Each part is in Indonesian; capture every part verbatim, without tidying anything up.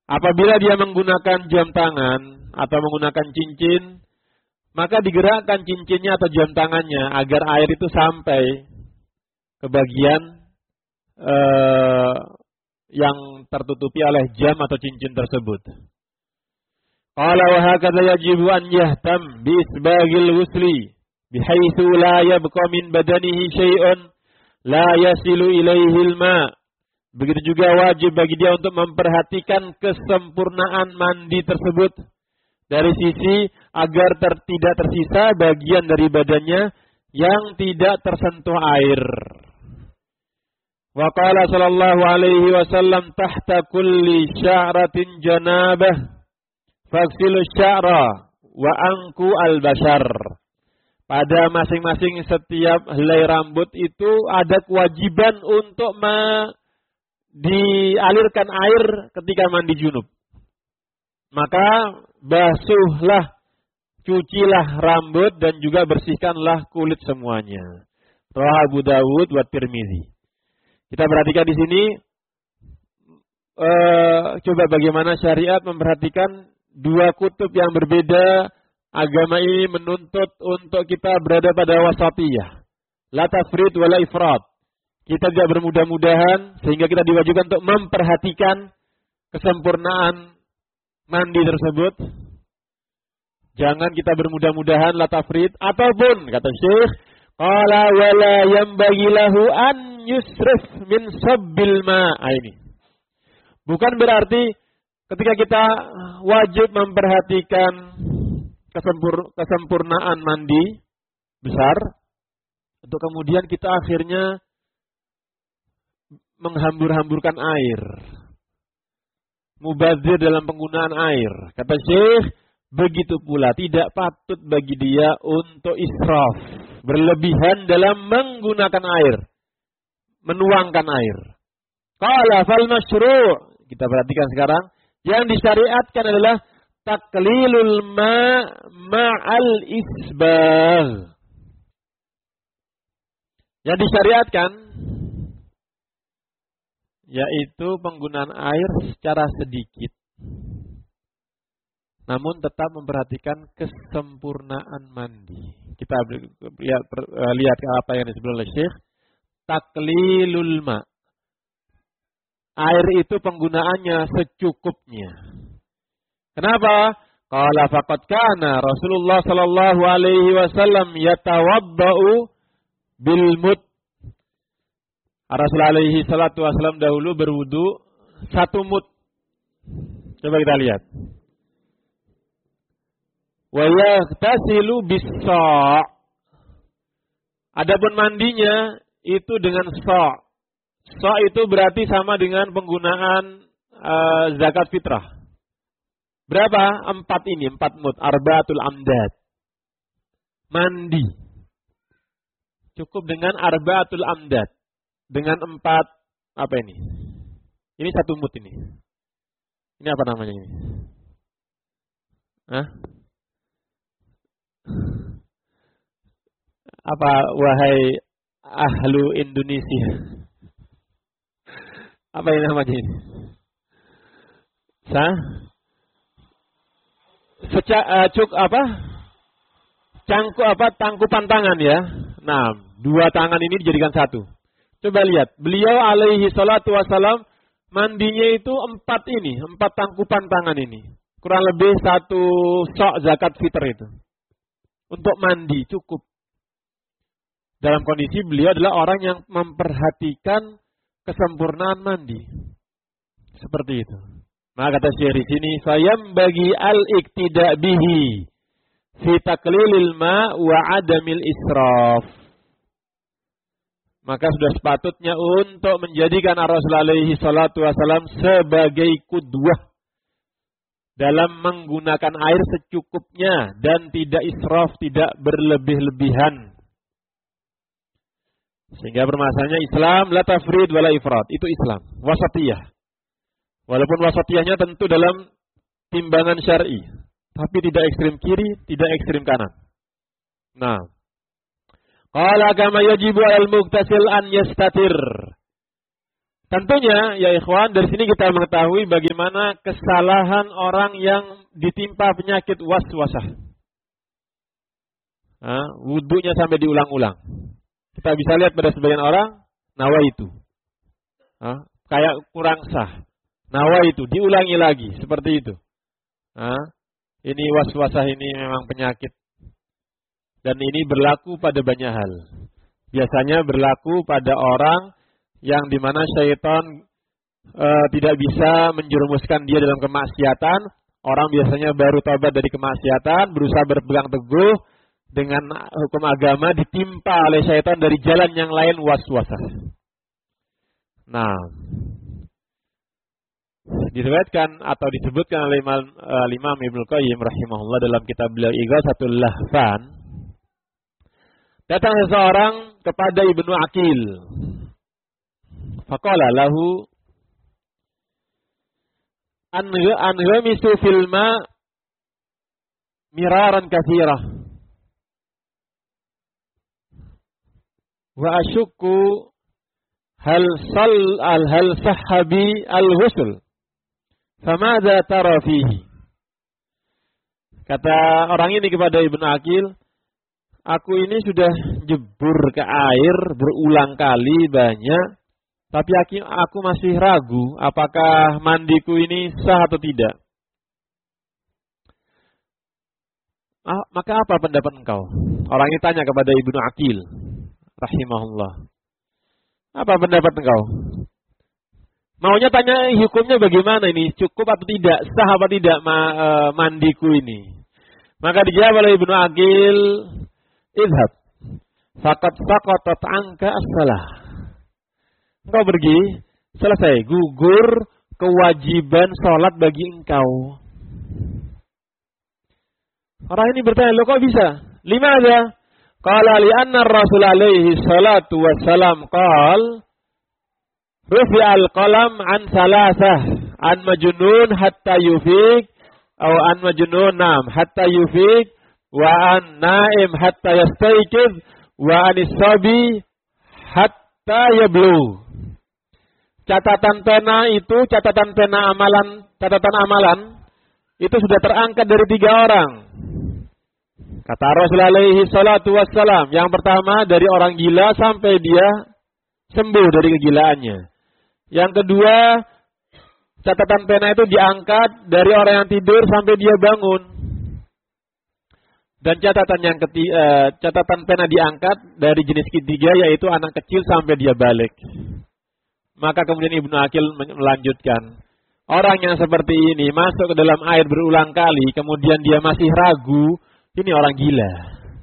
Apabila dia menggunakan jam tangan atau menggunakan cincin, maka digerakkan cincinnya atau jam tangannya agar air itu sampai ke bagian eh, yang tertutupi oleh jam atau cincin tersebut. Qala wa hakadha yajibu an yahtam bi isbagil wusli bihaitsu la yabqa min badanihi syai'un la yasilu ilaihi al-ma'. Begitu juga wajib bagi dia untuk memperhatikan kesempurnaan mandi tersebut dari sisi agar ter, tidak tersisa bagian dari badannya yang tidak tersentuh air. Wa qala sallallahu alaihi wasallam tahta kulli sya'ratin janabah faghsilu sya'ra wa anqu al-bashar. Pada masing-masing setiap helai rambut itu ada kewajiban untuk ma dialirkan air ketika mandi junub. Maka basuhlah, cucilah rambut dan juga bersihkanlah kulit semuanya. Rawah Abu Dawud wa Tirmizi. Kita perhatikan di sini, uh, coba bagaimana syariat memperhatikan dua kutub yang berbeda. Agama ini menuntut untuk kita berada pada wasatiyah, la tafrid wa la ifrat. Kita tidak bermudah-mudahan sehingga kita diwajibkan untuk memperhatikan kesempurnaan mandi tersebut. Jangan kita bermudah-mudahan la tafrid, ataupun kata Syekh qala wala yanbaghi lahu an yusrif min sabbil ma'. Ini bukan berarti ketika kita wajib memperhatikan kesempur, kesempurnaan mandi besar untuk kemudian kita akhirnya menghambur-hamburkan air, mubazir dalam penggunaan air. Kata Syekh, begitu pula tidak patut bagi dia untuk israf, berlebihan dalam menggunakan air, menuangkan air. Qala fal masyru', kita perhatikan sekarang, yang disyariatkan adalah taklilul ma' ma'al isbagh. Yang disyariatkan yaitu penggunaan air secara sedikit, namun tetap memperhatikan kesempurnaan mandi. Kita lihat, lihat apa yang disebut oleh Syekh, taklilul ma'. Air itu penggunaannya secukupnya. Kenapa? Qala faqad kana Rasulullah sallallahu alaihi wasallam yatawaddau bil mud. Rasul alaihi salatu wasallam dahulu berwudu satu mud. Coba kita lihat. Wa yaghtasilu bis-sa'. Adapun mandinya itu dengan sa'. Sa' itu berarti sama dengan penggunaan uh, zakat fitrah. Berapa? Empat ini, empat mud. Arba'atul amdad. Mandi. Cukup dengan arba'atul amdad. Dengan empat, apa ini? Ini satu mud ini. Ini apa namanya ini? Hah? Apa, wahai ahlu Indonesia? Apa ini namanya ini? Sah? Seca, uh, cuk apa? Cangku apa? Tangkupan tangan ya. Nah, dua tangan ini dijadikan satu. Coba lihat, beliau alaihi salatu wassalam mandinya itu empat ini, empat tangkupan tangan ini. Kurang lebih satu sok zakat fitr itu. Untuk mandi cukup. Dalam kondisi beliau adalah orang yang memperhatikan kesempurnaan mandi. Seperti itu. Maka kata Syekh di sini, "Fayam bagi al-iktida bihi fi taqlilil ma' wa adamil israf." Maka sudah sepatutnya untuk menjadikan Rasulullah alaihi salatu wasallam sebagai qudwah dalam menggunakan air secukupnya dan tidak israf, tidak berlebih-lebihan. Sehingga permasalahannya Islam la tafrid wala ifrat, itu Islam, wasatiyah. Walaupun wasatiyahnya tentu dalam timbangan syar'i, tapi tidak ekstrim kiri, tidak ekstrim kanan. Nah, qala kama yajibu al-mughtasil an yastatir. Tentunya ya ikhwan, dari sini kita mengetahui bagaimana kesalahan orang yang ditimpa penyakit waswasah. Nah, wudunya sampai diulang-ulang. Kita bisa lihat pada sebagian orang, nawa itu. Nah, kayak kurang sah. Nawa itu, diulangi lagi, seperti itu. Nah, ini waswasah ini memang penyakit. Dan ini berlaku pada banyak hal. Biasanya berlaku pada orang yang dimana syaitan e, tidak bisa menjerumuskan dia dalam kemaksiatan. Orang biasanya baru taubat dari kemaksiatan, berusaha berpegang teguh dengan hukum agama, ditimpa oleh syaitan dari jalan yang lain, waswasah. Nah, diriwayatkan atau disebutkan oleh Imam, uh, Imam Ibnu Qayyim rahimahullah dalam kitab beliau Ighatsatul Lahfan, datang seseorang kepada Ibnu Aqil. Faqala lahu anghamisu fil ma miraran katsirah wa asyukku hal sal al hal sahabi al ghusl famadza tara fihi. Kata orang ini kepada Ibnu Aqil, aku ini sudah jebur ke air berulang kali banyak, tapi aku masih ragu apakah mandiku ini sah atau tidak. Ah, maka apa pendapat engkau? Orang ini tanya kepada Ibnu Aqil rahimahullah. Apa pendapat engkau? Maunya tanya hukumnya bagaimana ini, cukup atau tidak, sah apa tidak ma, e, mandiku ini. Maka dijawab oleh Ibnu Aqil, idhab, faqad saqatat anka as-salah. Engkau pergi, selesai, gugur kewajiban sholat bagi engkau. Orang ini bertanya, lo kok bisa? Lima aja. Qala li'anna ar-rasul alaihi salatu wassalam qala rufi al-qalam an salasah, an majnun hatta yufiq, atau an majnun nam hatta yufiq, wa an naim hatta yastayqiz, wa an sabi hatta yablu. Catatan pena itu, catatan pena amalan, catatan amalan itu sudah terangkat dari tiga orang. Kata Rasulullah alaihi salatu wassalam, yang pertama dari orang gila sampai dia sembuh dari kegilaannya. Yang kedua, catatan pena itu diangkat dari orang yang tidur sampai dia bangun. Dan catatan yang ketiga, eh, catatan pena diangkat dari jenis ketiga, yaitu anak kecil sampai dia balik. Maka kemudian Ibnu Aqil melanjutkan, orang yang seperti ini masuk ke dalam air berulang kali, kemudian dia masih ragu, ini orang gila.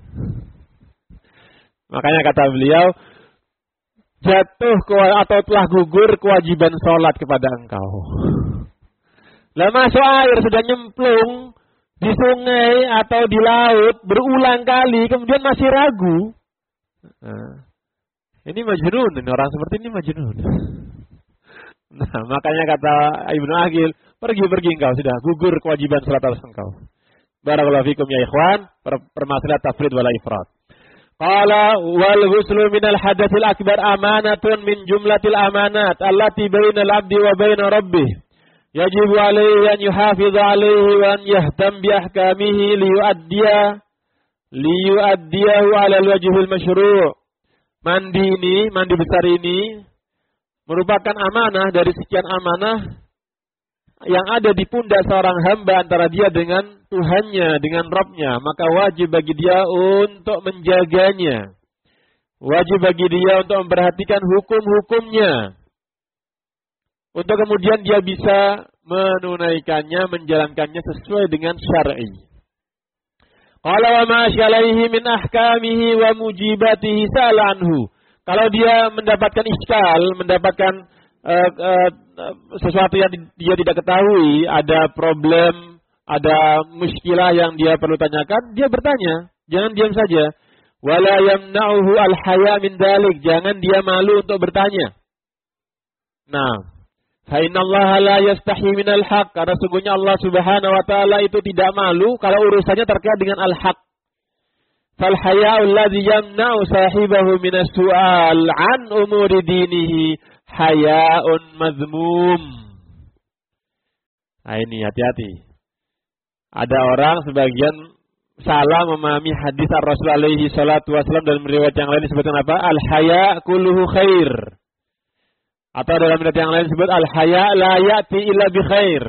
Makanya kata beliau, jatuh atau telah gugur kewajiban sholat kepada engkau. Lah masuk air sudah nyemplung di sungai atau di laut berulang kali, kemudian masih ragu. Nah, ini majnun, ini orang seperti ini majnun. Nah, makanya kata Ibnu Aqil, pergi-pergi engkau, sudah gugur kewajiban sholat atas engkau. Barakallahu fikum ya ikhwan, permasalahan tafrid wala ifrat. Qala wal ghuslu minal hadatsil akbar amanatun min jumlatil amanat allati bainal abdi wa baina rabbih. Yajibu alaihi an yuhafiza alaihi wa an yahtam bi ahkamihi liyuaddiya liyuaddiyahu ala al-wajhil masyru'. Mandi ini, mandi besar ini merupakan amanah dari sekian amanah yang ada di pundak seorang hamba antara dia dengan Tuhannya, dengan Rabb-nya. Maka wajib bagi dia untuk menjaganya. Wajib bagi dia untuk memperhatikan hukum-hukumnya. Untuk kemudian dia bisa menunaikannya, menjalankannya sesuai dengan syar'i. Qala wa ma syalaihi min ahkamihi wa mujibatihi sa'lanhu. Kalau dia mendapatkan iskal, mendapatkan uh, uh, sesuatu yang dia tidak ketahui, ada problem, ada muskilah yang dia perlu tanyakan, dia bertanya. Jangan diam saja. Wala yamna'uhu al-haya min dalik. Jangan dia malu untuk bertanya. Nah, fa innallaha la yastahi minal haq. Karena sungguhnya Allah Subhanahu wa taala itu tidak malu kalau urusannya terkait dengan al-haq. Fal haya'u alladhi yamna'u sahibahu minas su'al an umuri dinihi haya'un mazmum. Nah ini hati-hati. Ada orang sebagian salah memahami hadis Rasul alaihi salatu wasallam dalam riwayat yang lain disebutkan apa? Al-haya kulluhu khair. Atau dalam riwayat yang lain disebut al-haya la ya'ti illa bi khair.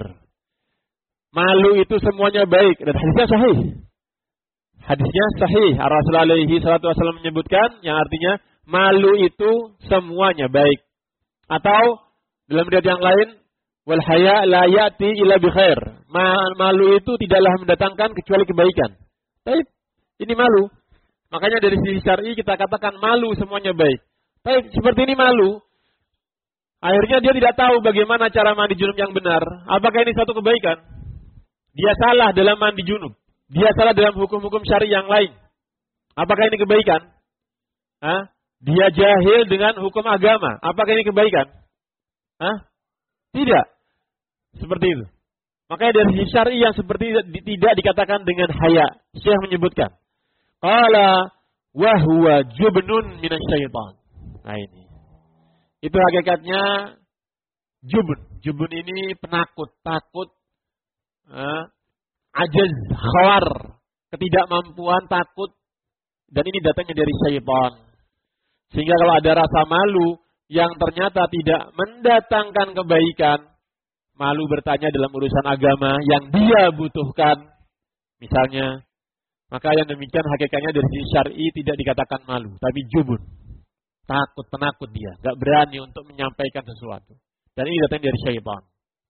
Malu itu semuanya baik dan hadisnya sahih. Hadisnya sahih. Rasul alaihi salatu wasallam menyebutkan yang artinya malu itu semuanya baik. Atau dalam riwayat yang lain wal haya la ya'ti illa bi khair. Malu itu tidaklah mendatangkan kecuali kebaikan. Baik, ini malu. Makanya dari sisi syar'i kita katakan malu semuanya baik. Baik, seperti ini malu. Akhirnya dia tidak tahu bagaimana cara mandi junub yang benar. Apakah ini satu kebaikan? Dia salah dalam mandi junub. Dia salah dalam hukum-hukum syar'i yang lain. Apakah ini kebaikan? Hah? Dia jahil dengan hukum agama. Apakah ini kebaikan? Hah? Tidak. Seperti itu. Makanya dari sisi syar'i yang seperti itu tidak dikatakan dengan haya. Syekh menyebutkan. Qala wa huwa jubnun minasyaitan. Nah ini. Itu hakikatnya jubun. Jubun ini penakut, takut, eh, ajaz, khawar, ketidakmampuan, takut. Dan ini datangnya dari syaitan. Sehingga kalau ada rasa malu yang ternyata tidak mendatangkan kebaikan, malu bertanya dalam urusan agama yang dia butuhkan, misalnya, maka yang demikian hakikatnya dari sisi syar'i tidak dikatakan malu, tapi jubun. Takut, penakut dia. Gak berani untuk menyampaikan sesuatu. Dan ini datang dari syaitan.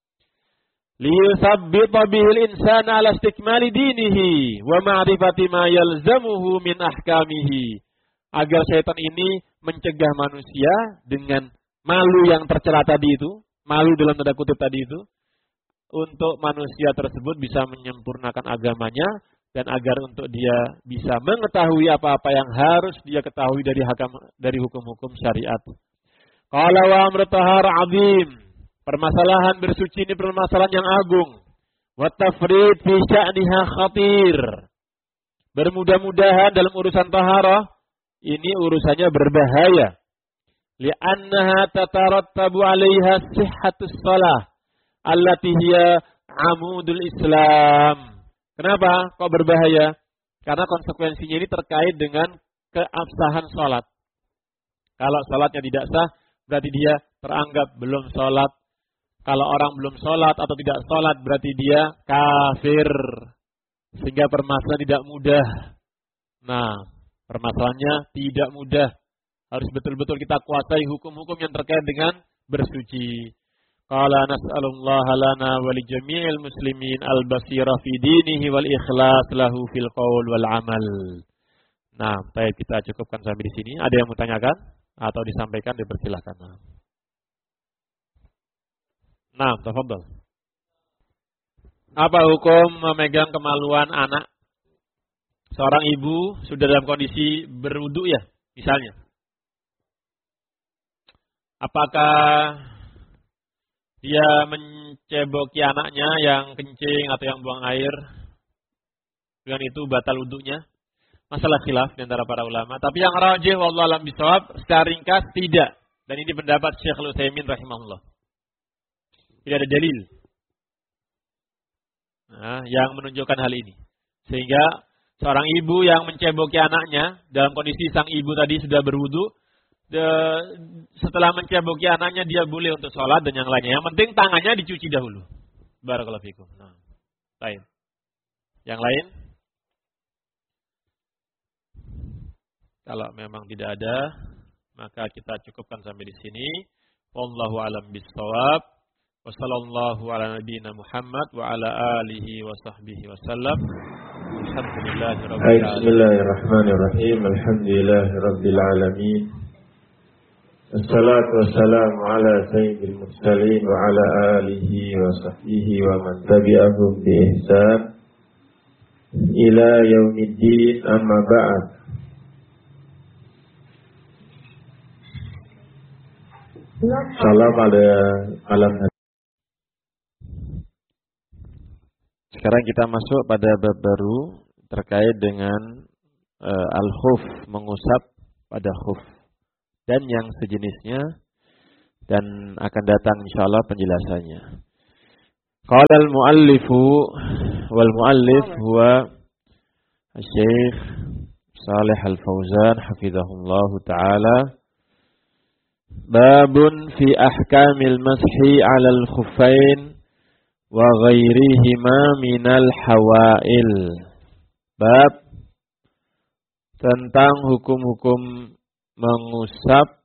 Liyuthabbita bihil insana ala istikmali dinihi wa ma'rifati ma yalzamuhu min ahkamihi. Agar syaitan ini mencegah manusia dengan malu yang tercela tadi itu, malu dalam tanda kutip tadi itu, untuk manusia tersebut bisa menyempurnakan agamanya, dan agar untuk dia bisa mengetahui apa-apa yang harus dia ketahui dari hakam, dari hukum-hukum syariat. Qala wa amru tahar azim. Permasalahan bersuci ini permasalahan yang agung. Wa tafrid fi sya'niha khatir. Bermudah-mudahan dalam urusan taharah ini urusannya berbahaya. Li'annaha tatarattabu 'alaiha sihhatus shalah allati hiya 'amudul Islam. Kenapa kok berbahaya? Karena konsekuensinya ini terkait dengan keabsahan salat. Kalau salatnya tidak sah, berarti dia teranggap belum salat. Kalau orang belum salat atau tidak salat, berarti dia kafir. Sehingga permasalahan tidak mudah. Nah, permasalahannya tidak mudah. Harus betul-betul kita kuasai hukum-hukum yang terkait dengan bersuci. Qala nas'alullaha lana wa li jami'il muslimin al-basira fi dinihi wal ikhlas lahu fil qaul wal amal. Nah, baik, kita cukupkan sampai di sini. Ada yang mau tanyakan atau disampaikan, dipersilakan. Nah, tafadhol. Apa hukum memegang kemaluan anak? Seorang ibu sudah dalam kondisi berwudu ya, misalnya. Apakah dia menceboki anaknya yang kencing atau yang buang air, dengan itu batal wudunya? Masalah khilaf di antara para ulama. Tapi yang rajih wallahu a'lam bishawab, secara ringkas tidak. Dan ini pendapat Syekh Al-Utsaimin rahimahullah. Tidak ada dalil nah, yang menunjukkan hal ini. Sehingga seorang ibu yang menceboki anaknya dalam kondisi sang ibu tadi sudah berwudu, De, setelah menceboki anaknya dia boleh untuk sholat dan yang lainnya. Yang penting tangannya dicuci dahulu. Barakallahu fikum. Nah, baik. Yang lain? Kalau memang tidak ada, maka kita cukupkan sampai di sini. Wallahu a'lam bishawab. Wa sallallahu ala nabiyyina Muhammad wa ala alihi wa sahbihi wasallam. Alhamdulillahirabbil alamin. Bismillahirrahmanirrahim. Alhamdulillahirabbil alamin. Assalatu wassalamu ala sayyidil mursalin wa ala alihi wa sahbihi wa man tabi'ahum bi ihsan ila yaumiddin, amma ba'd. Salam pada alam. Sekarang kita masuk pada bab baru terkait dengan uh, al-khuf, mengusap pada khuf dan yang sejenisnya, dan akan datang insyaallah penjelasannya. Qala al-muallifu wal muallif huwa Syekh Shalih Al-Fauzan hafizahullah taala. Babun fi ahkamil mashi 'alal khuffain wa ghairihima minal hawail. Bab tentang hukum-hukum mengusap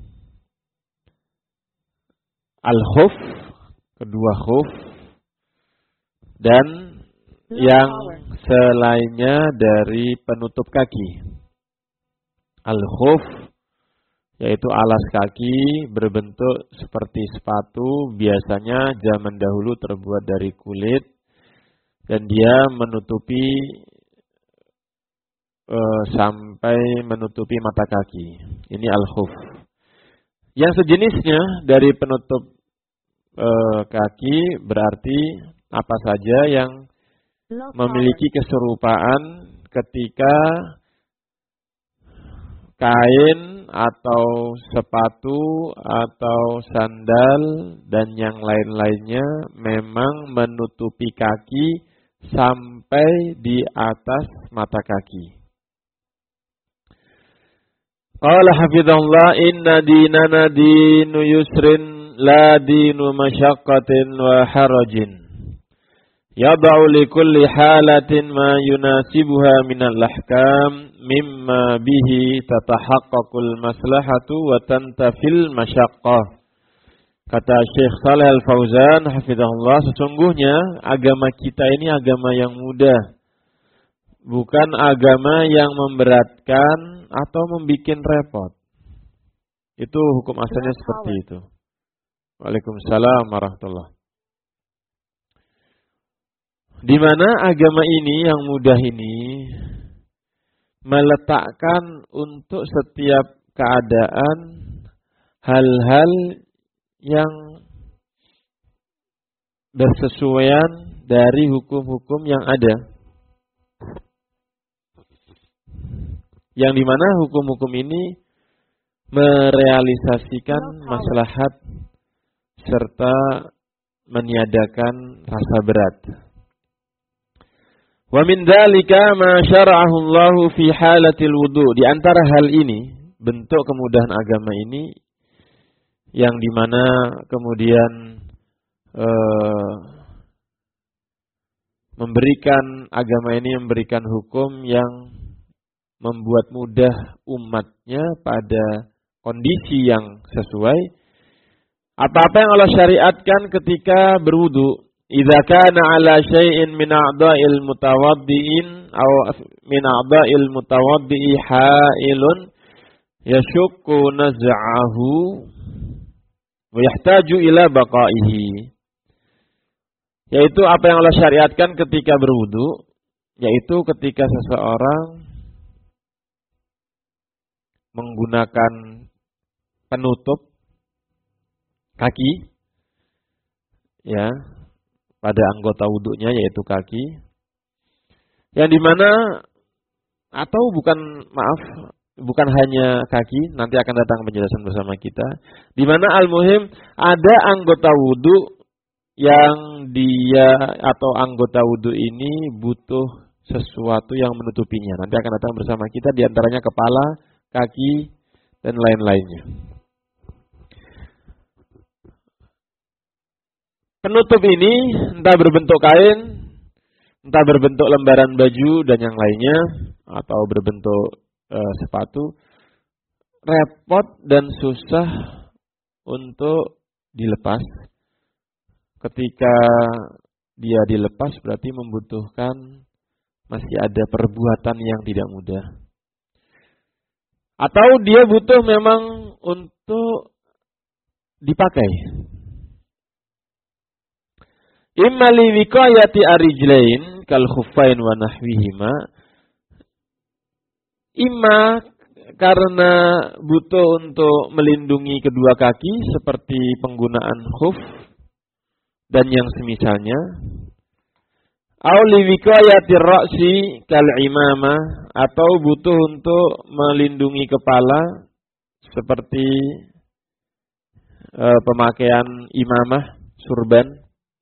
al-khuf, kedua khuf, dan yang selainnya dari penutup kaki. Al-khuf yaitu alas kaki berbentuk seperti sepatu, biasanya zaman dahulu terbuat dari kulit dan dia menutupi e, sampai menutupi mata kaki. Ini al-khuf. Yang sejenisnya dari penutup e, kaki berarti apa saja yang memiliki keserupaan ketika kain atau sepatu atau sandal dan yang lain-lainnya memang menutupi kaki sampai di atas mata kaki. Qala hafizahullah inna dinana dinu yusrin la dinu masyaqqatin wa harajin. Yada'u li kulli halatin ma yunasibuha minal ahkam mimma bihi tatahaqqaqul maslahatu wa tantafil masyaqqah. Kata Syekh Shalih Al-Fauzan hafizahullah, sesungguhnya agama kita ini agama yang mudah, bukan agama yang memberatkan atau membikin repot. Itu hukum asalnya seperti itu. Waalaikumsalam warahmatullahi. Di mana agama ini yang mudah ini meletakkan untuk setiap keadaan hal-hal yang bersesuaian dari hukum-hukum yang ada. Yang di mana hukum-hukum ini merealisasikan maslahat serta meniadakan rasa berat. Wa min dzalika ma syara'ahu Allahu fi halatil wudu. Di antara hal ini, bentuk kemudahan agama ini yang dimana kemudian eh, memberikan agama ini memberikan hukum yang membuat mudah umatnya pada kondisi yang sesuai. Apa-apa yang Allah syariatkan ketika berwudu. Idza kana ala syai'in min a'dha'il mutawaddi'in aw min a'dha'il mutawaddi'i ha'ilun yashukku naz'ahu wa yahtaju ila baqa'ihi. Yaitu apa yang Allah syariatkan ketika berwudu, yaitu ketika seseorang menggunakan penutup kaki ya pada anggota wudunya yaitu kaki, yang dimana atau bukan maaf bukan hanya kaki, nanti akan datang penjelasan bersama kita, dimana al-muhim ada anggota wudu yang dia atau anggota wudu ini butuh sesuatu yang menutupinya, nanti akan datang bersama kita, diantaranya kepala, kaki dan lain-lainnya. Penutup ini entah berbentuk kain, entah berbentuk lembaran baju dan yang lainnya, atau berbentuk e, sepatu, repot dan susah untuk dilepas. Ketika dia dilepas berarti membutuhkan masih ada perbuatan yang tidak mudah. Atau dia butuh memang untuk dipakai. Imma li wiqayati arijlain kal khuffain wa nahwihima. Imma karena butuh untuk melindungi kedua kaki seperti penggunaan khuf dan yang semisalnya. Au li wiqayati ra'si kal imamah, atau butuh untuk melindungi kepala seperti uh, pemakaian imamah, surban.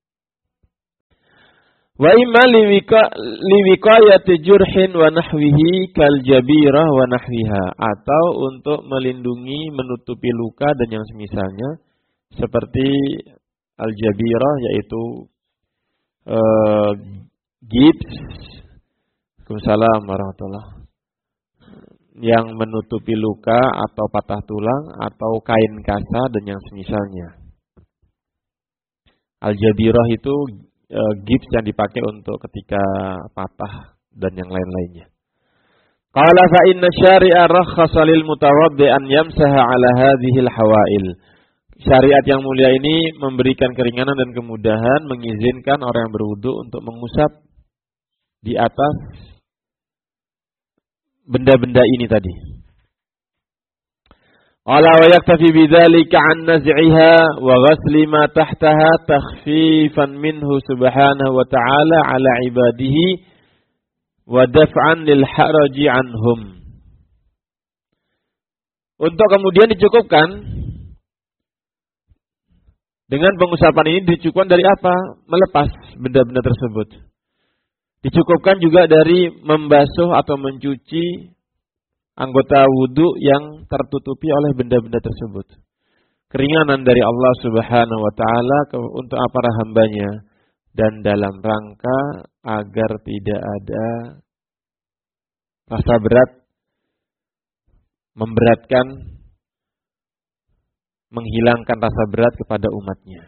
Wa imma liwiqayati jurhin wa nahwihi kal jabirah wa nahwiha, atau untuk melindungi, menutupi luka dan yang semisalnya seperti al jabirah, yaitu uh, gips, Waalaikumsalam warahmatullahi, yang menutupi luka atau patah tulang atau kain kasa dan yang semisalnya. Al jabirah itu gips yang dipakai untuk ketika patah dan yang lain-lainnya. Qala fa inna syari'a rakhasa lil mutawaddi an yamsaha ala hadhihi al hawail. Syariat yang mulia ini memberikan keringanan dan kemudahan, mengizinkan orang yang berwudu untuk mengusap di atas benda-benda ini tadi. Ala wa yaktafi bidzalika an naz'iha wa ghasli ma tahtaha takhfifan minhu subhanahu wa ta'ala ala ibadihi wa daf'an lil haraji anhum. Untuk kemudian dicukupkan dengan pengusapan ini, dicukupkan dari apa? Melepas benda-benda tersebut. Dicukupkan juga dari membasuh atau mencuci anggota wudu yang tertutupi oleh benda-benda tersebut. Keringanan dari Allah Subhanahu wa taala untuk para hambanya dan dalam rangka agar tidak ada rasa berat, memberatkan, menghilangkan rasa berat kepada umatnya.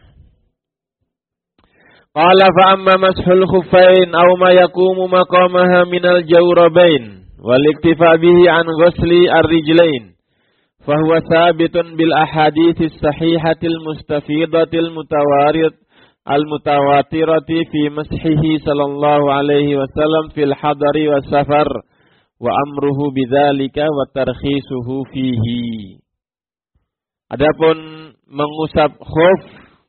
Qala fa amma mashul khuffain aw ma yaqumu maqamaha minal jawrabain wal iktifa bihi an ghusli ar-rijlain fa huwa thabitun bil ahaditsis sahihatil mustafidatil mutawarid al mutawatirati fi mashihi sallallahu alaihi wasallam fil hadari was safar wa amruhu bidzalika wa tarkhisuhu fihi. Adapun mengusap khuf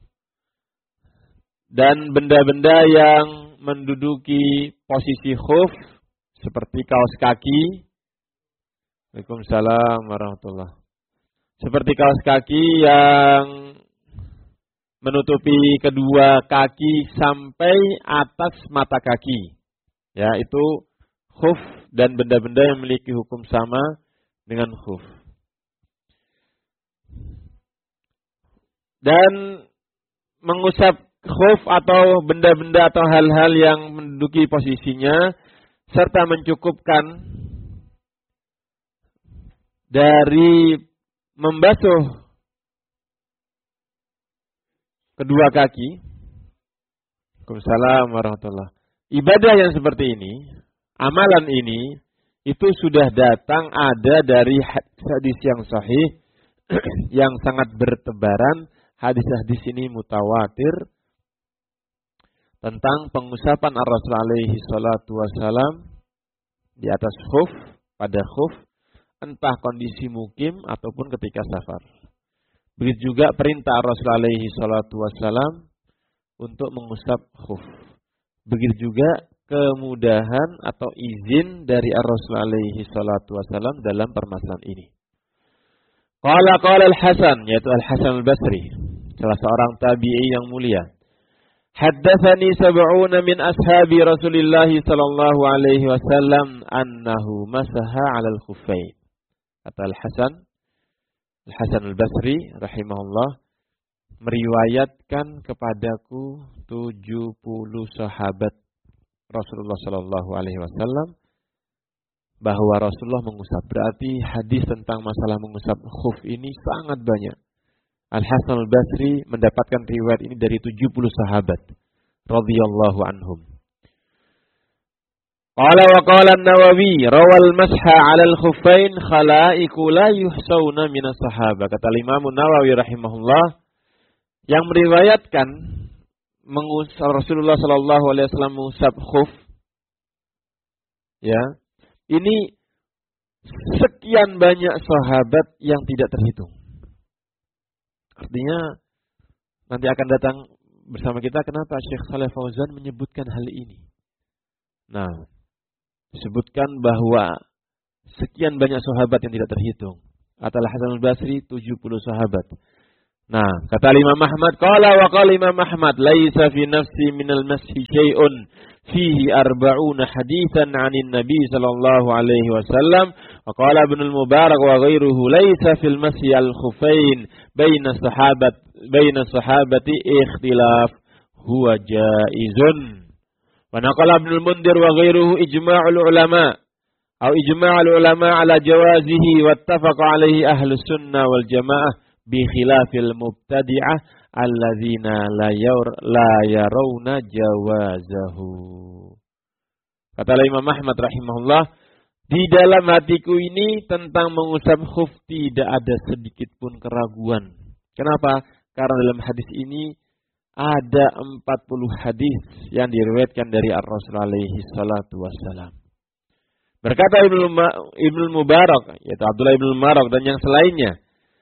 dan benda-benda yang menduduki posisi khuf seperti kaos kaki. Waalaikumsalam warahmatullahi. Seperti kaos kaki yang menutupi kedua kaki sampai atas mata kaki. Ya, itu khuf dan benda-benda yang memiliki hukum sama dengan khuf. Dan mengusap khuf atau benda-benda atau hal-hal yang menduduki posisinya serta mencukupkan dari membasuh kedua kaki. Waalaikumsalam warahmatullahi. Ibadah yang seperti ini, amalan ini itu sudah datang ada dari hadis yang sahih yang sangat bertebaran. Hadis-hadis ini mutawatir tentang pengusapan ar-Rasul alaihi salatu wassalam di atas khuf, pada khuf, entah kondisi mukim ataupun ketika safar. Begitu juga perintah ar-Rasul alaihi salatu wassalam untuk mengusap khuf. Begitu juga kemudahan atau izin dari ar-Rasul alaihi salatu wassalam dalam permasalahan ini. Qala qala al-Hasan, yaitu Al-Hasan al-Basri, salah seorang tabi'i yang mulia. Haddatsani sab'una min ashabi Rasulillah sallallahu alaihi wasallam annahu masaha 'alal khuffain. Kata Al-Hasan, Al-Hasan al-Basri rahimahullah meriwayatkan kepadaku tujuh puluh sahabat Rasulullah sallallahu alaihi wasallam bahwa Rasulullah mengusap. Berarti hadis tentang masalah mengusap khuf ini sangat banyak. Al-Hasan al-Basri mendapatkan riwayat ini dari tujuh puluh sahabat radhiyallahu anhum. Qala wa qala an-Nawawi rawal masha 'ala al-khuffain khalaiqu la yuhsauna min as-sahabah. Kata Imam Nawawi rahimahullah, yang meriwayatkan mengusap Rasulullah sallallahu alaihi wasallam mengusap khuf, ya, ini sekian banyak sahabat yang tidak terhitung. Artinya nanti akan datang bersama kita kenapa Syekh Shalih Fauzan menyebutkan hal ini. Nah, disebutkan bahwa sekian banyak sahabat yang tidak terhitung. Kata Al-Hasan al-Basri tujuh puluh sahabat. Nah, kata Imam Ahmad, qala wa qala Imam Ahmad, laisa fi nafsi minal mashi syai'un fihi arba'una haditsan 'anin Nabi sallallahu alaihi wasallam. Wa qala Ibnu al-Mubarak wa ghairuhu laisa fil mashi al-khuffain baina sahabat baina sahabati ikhtilaf huwa jaizun. Wa naqala Ibnu al-Mundhir wa ghairuhu ijma'ul ulama atau ijma'ul ulama ala jawazihi wattafaqa alaihi ahlus sunnah wal jamaah bi khilafil mubtadi'ah alladzina la yaur la yarawna jawazahu. Kata Imam Ahmad rahimahullah, di dalam hatiku ini tentang mengusap khuf tidak ada sedikit pun keraguan. Kenapa? Karena dalam hadis ini ada empat puluh hadis yang diriwayatkan dari Ar-Rasul alaihi salatu wassalam. Berkata Ibnu Ibnu Mubarak, yaitu Abdullah Ibnu Mubarak dan yang selainnya,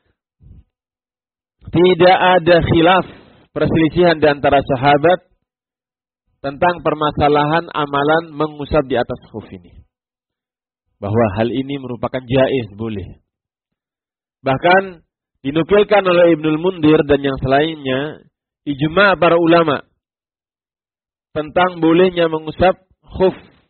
tidak ada khilaf, perselisihan di antara sahabat tentang permasalahan amalan mengusap di atas khuf ini. Bahwa hal ini merupakan jaiz, boleh. Bahkan dinukilkan oleh Ibnul Mundhir dan yang selainnya, ijma' para ulama tentang bolehnya mengusap khuf.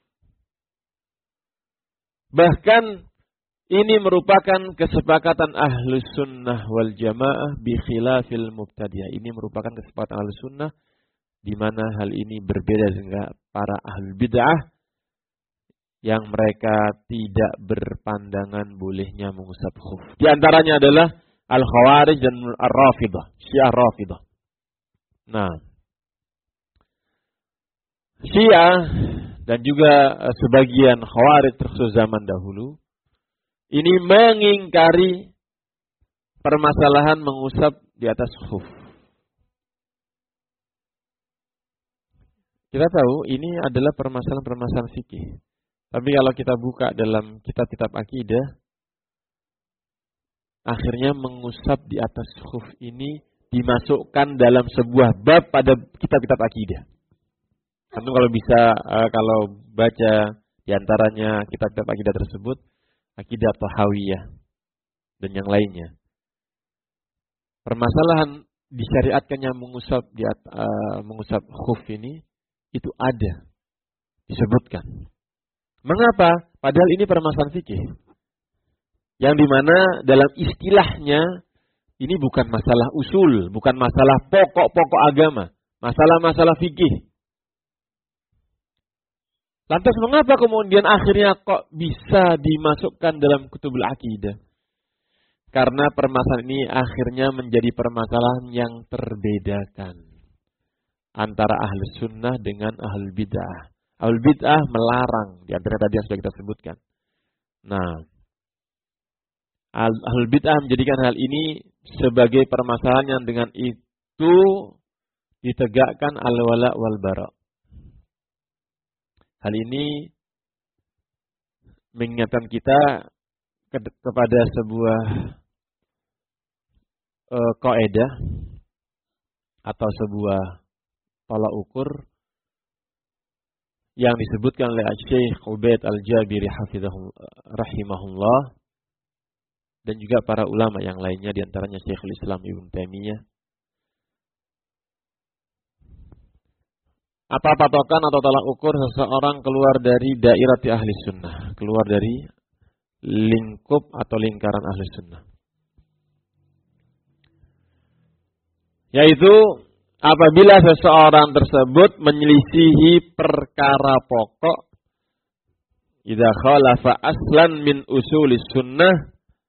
Bahkan ini merupakan kesepakatan ahlus sunnah wal jamaah bi khilafil mubtadi'ah. Ini merupakan kesepakatan ahlus sunnah di mana hal ini berbeda dengan para ahlul bid'ah yang mereka tidak berpandangan bolehnya mengusap khuf. Di antaranya adalah al-Khawarij dan ar-Rafidah, Syiah Rafidah. Nah, Syiah dan juga sebagian Khawarij terkhusus zaman dahulu ini mengingkari permasalahan mengusap di atas khuf. Kita tahu ini adalah permasalahan-permasalahan fikih. Tapi kalau kita buka dalam kitab-kitab akidah, akhirnya mengusap di atas khuf ini dimasukkan dalam sebuah bab pada kitab-kitab akidah. Tentu kalau bisa, kalau baca di antaranya kitab-kitab akidah tersebut, Akidah Tahawiyah dan yang lainnya. Permasalahan disyariatkannya mengusap di uh, mengusap khuf ini itu ada disebutkan. Mengapa? Padahal ini permasalahan fikih. Yang dimana dalam istilahnya ini bukan masalah usul, bukan masalah pokok-pokok agama, masalah-masalah fikih. Lantas mengapa kemudian akhirnya kok bisa dimasukkan dalam kutubul akidah? Karena permasalahan ini akhirnya menjadi permasalahan yang terbedakan antara ahlus sunnah dengan ahlul bid'ah. Ahlul bid'ah melarang, di antara tadi yang sudah kita sebutkan. Nah, ahlul bid'ah menjadikan hal ini sebagai permasalahan yang dengan itu ditegakkan al-wala wal bara'. Hal ini mengingatkan kita ke, kepada sebuah e, kaidah atau sebuah tolak ukur yang disebutkan oleh Syekh Ubaid Al-Jabiri hafizahullah rahimahullah dan juga para ulama yang lainnya, di antaranya Syekhul Islam Ibnu Taimiyah. Apa patokan atau tolak ukur seseorang keluar dari dairah ahli sunnah, keluar dari lingkup atau lingkaran ahli sunnah? Yaitu apabila seseorang tersebut menyelisihi perkara pokok, idza khalafa aslan min usulis sunnah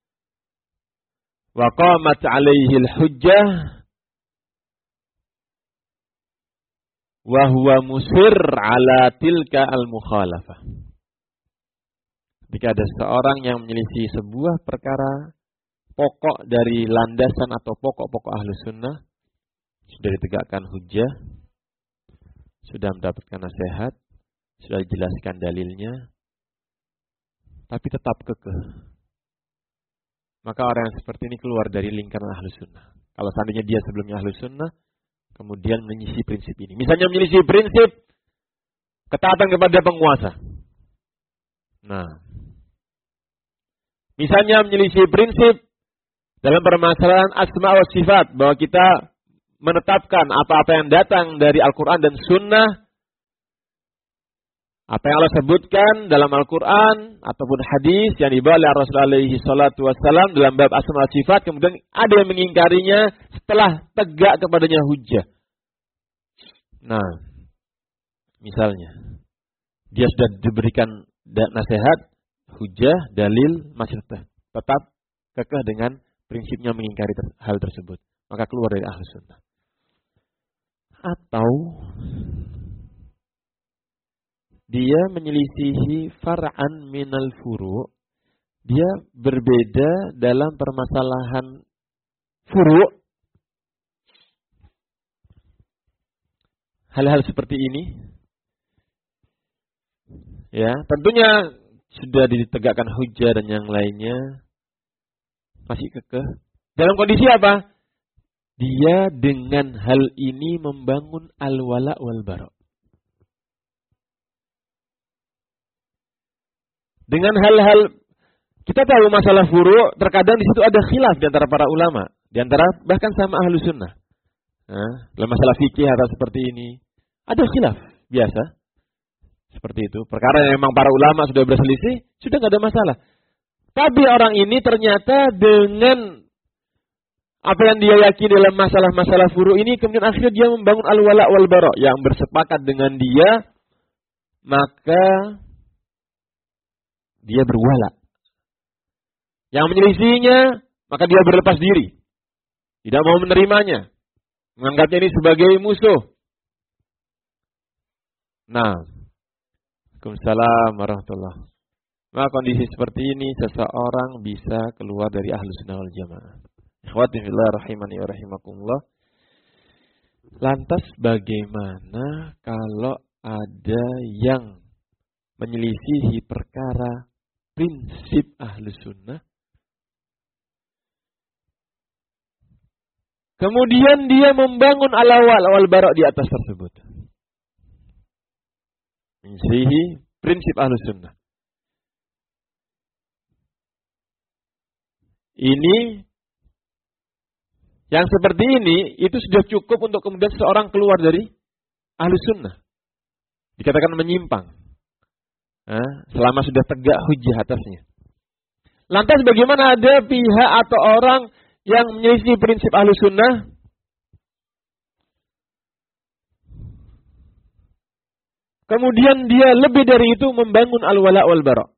wa qamat alaihi al-hujjah wa huwa musir ala tilka al-mukhalafah. Jika ada seorang yang menyelisih sebuah perkara pokok dari landasan atau pokok-pokok ahlus sunnah, sudah ditegakkan hujjah, sudah mendapatkan nasihat, sudah dijelaskan dalilnya, tapi tetap kekeh, maka orang yang seperti ini keluar dari lingkaran ahlus sunnah. Kalau seandainya dia sebelumnya ahlus sunnah, kemudian menyelisih prinsip ini. Misalnya menyelisih prinsip ketaatan kepada penguasa. Nah, misalnya menyelisih prinsip dalam permasalahan asma wa sifat, bahwa kita menetapkan apa-apa yang datang dari Al-Quran dan Sunnah, apa yang Allah sebutkan dalam Al-Quran ataupun hadis yang dibawa oleh Rasulullah alaihi salatu wassalam dalam bab asma wa sifat, kemudian ada yang mengingkarinya setelah tegak kepadanya hujjah. Nah, misalnya dia sudah diberikan nasihat, hujjah, dalil, masih tetap kekeh dengan prinsipnya mengingkari ter- hal tersebut, maka keluar dari Ahlus Sunnah. Atau dia menyelisihi far'an minal furu', dia berbeda dalam permasalahan furu'. Hal-hal seperti ini, ya, tentunya sudah ditegakkan hujjah dan yang lainnya, masih kekeh. Dalam kondisi apa? Dia dengan hal ini membangun al-wala wal bara. Dengan hal-hal, kita tahu masalah furu', terkadang di situ ada khilaf di antara para ulama, di antara bahkan sama ahlu sunnah. Nah, dalam masalah fikih atau seperti ini, ada khilaf biasa. Seperti itu. Perkara yang memang para ulama sudah berselisih, sudah nggak ada masalah. Tapi orang ini ternyata dengan apa yang dia yakini dalam masalah-masalah furu' ini, kemudian akhirnya dia membangun al-wala wal bara, yang bersepakat dengan dia, maka dia berwala. Yang menyelisihinya, maka dia berlepas diri. Tidak mau menerimanya. Menganggapnya ini sebagai musuh. Nah, Waalaikumsalam warahmatullahi wabarakatuh. Maka kondisi seperti ini seseorang bisa keluar dari Ahlus Sunnah wal Jamaah. Ikhwati fillah rahimani wa rahimakumullah. Lantas bagaimana kalau ada yang menyelisihi perkara prinsip Ahlus Sunnah, kemudian dia membangun al-wala wal bara di atas tersebut? Menyelisihi prinsip Ahlus Sunnah. Ini, yang seperti ini, itu sudah cukup untuk kemudian seorang keluar dari Ahlus Sunnah. Dikatakan menyimpang. Nah, selama sudah tegak hujjah atasnya. Lantas bagaimana ada pihak atau orang yang menyelisih prinsip Ahlus Sunnah, kemudian dia lebih dari itu membangun al-wala wal bara?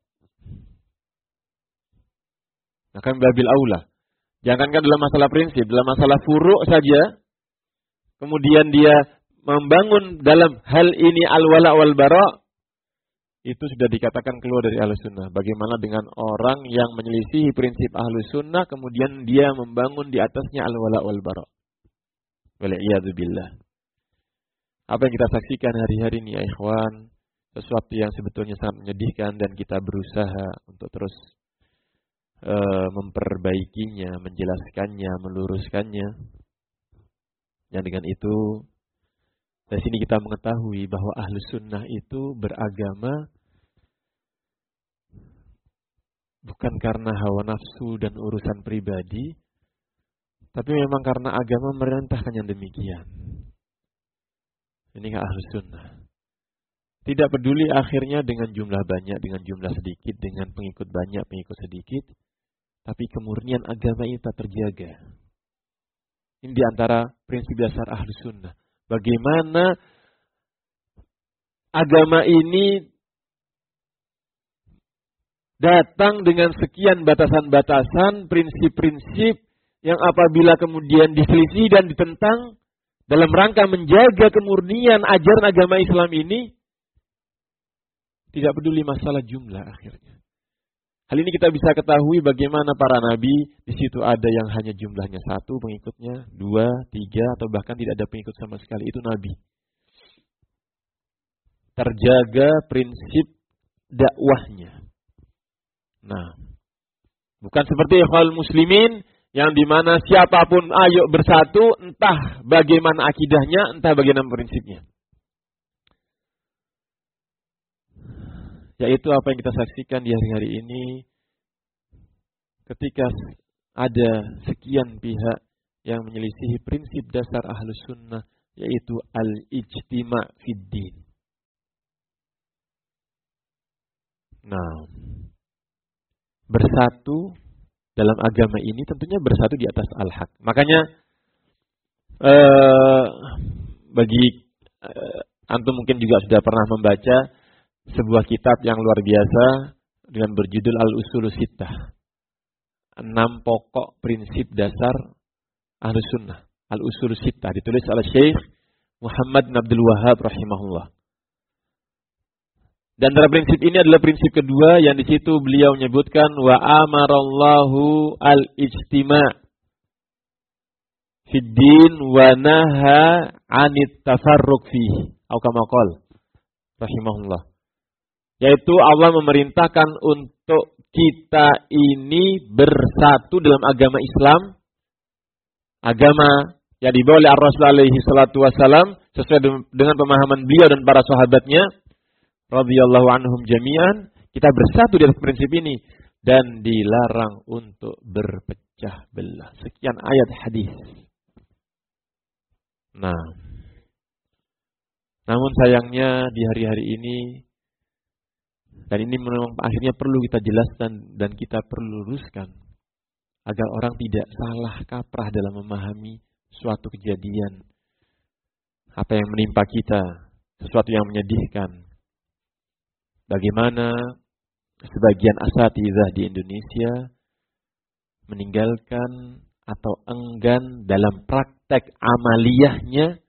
Akan babil aula. Jangankan dalam masalah prinsip, dalam masalah furu' saja, kemudian dia membangun dalam hal ini al-wala wal bara, itu sudah dikatakan keluar dari Ahlus Sunnah. Bagaimana dengan orang yang menyelisihi prinsip Ahlus Sunnah, kemudian dia membangun di atasnya al-wala wal bara? Wal'iyadu billah. Apa yang kita saksikan hari-hari ini ya ikhwan, sesuatu yang sebetulnya sangat menyedihkan, dan kita berusaha untuk terus uh, memperbaikinya, menjelaskannya, meluruskannya. Dan dengan itu, dari sini kita mengetahui bahwa Ahlus Sunnah itu beragama bukan karena hawa nafsu dan urusan pribadi, tapi memang karena agama merintahkan yang demikian. Ini Ahlus Sunnah. Tidak peduli akhirnya dengan jumlah banyak, dengan jumlah sedikit, dengan pengikut banyak, pengikut sedikit, tapi kemurnian agama ini tak terjaga. Ini di antara prinsip dasar Ahlus Sunnah. Bagaimana agama ini datang dengan sekian batasan-batasan, prinsip-prinsip yang apabila kemudian diselisih dan ditentang dalam rangka menjaga kemurnian ajaran agama Islam ini, tidak peduli masalah jumlah akhirnya. Hal ini kita bisa ketahui bagaimana para nabi, di situ ada yang hanya jumlahnya satu pengikutnya, dua, tiga, atau bahkan tidak ada pengikut sama sekali. Itu nabi. Terjaga prinsip dakwahnya. Nah, bukan seperti ikhwal muslimin, yang dimana siapapun ayo bersatu, entah bagaimana akidahnya, entah bagaimana prinsipnya. Yaitu apa yang kita saksikan di hari-hari ini, ketika ada sekian pihak yang menyelisihi prinsip dasar Ahlus Sunnah, yaitu al-ijtima' fid din. Nah, bersatu dalam agama ini tentunya bersatu di atas al-haq. Makanya eh, bagi eh, antum mungkin juga sudah pernah membaca sebuah kitab yang luar biasa dengan berjudul Al-Usulus Sittah. Enam pokok prinsip dasar Ahlus Sunnah. Al-Usulus Sittah ditulis oleh Syekh Muhammad bin Abdul Wahhab rahimahullah. Dan dalam prinsip ini adalah prinsip kedua yang di situ beliau menyebutkan wa amarallahu al-ijtima' fid din wa naha 'anit tafarruq fihi. Atau kama qala rahimahullah. Yaitu Allah memerintahkan untuk kita ini bersatu dalam agama Islam, agama yang dibawa oleh Ar-Rasul alaihi salatu wasalam sesuai dengan pemahaman beliau dan para sahabatnya radhiyallahu anhum jami'an. Kita bersatu di atas prinsip ini dan dilarang untuk berpecah belah. Sekian ayat hadis. Nah, namun sayangnya di hari-hari ini, dan ini memang akhirnya perlu kita jelaskan dan kita perlu luruskan agar orang tidak salah kaprah dalam memahami suatu kejadian, apa yang menimpa kita, sesuatu yang menyedihkan. Bagaimana sebagian asatidzah di Indonesia meninggalkan atau enggan dalam praktek amaliyahnya